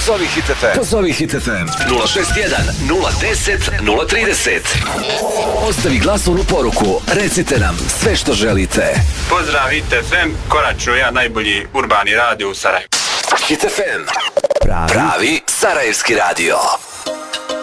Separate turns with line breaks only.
Pozovi Hit FM 061 010 030. Ostavi glasovnu poruku, recite nam sve što želite.
Pozdrav Hit FM, konačno ja najbolji urbani radio u Sarajevu.
Hit FM, pravi sarajevski radio.